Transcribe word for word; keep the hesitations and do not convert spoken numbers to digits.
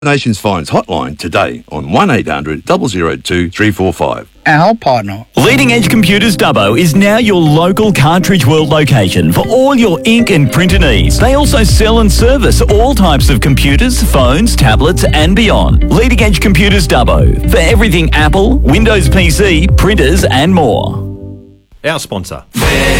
Nations Fines hotline today on one eight hundred double oh two three four five. Our partner. Leading Edge Computers Dubbo is now your local Cartridge World location for all your ink and printer needs. They also sell and service all types of computers, phones, tablets and beyond. Leading Edge Computers Dubbo for everything Apple, Windows P C, printers and more. Our sponsor.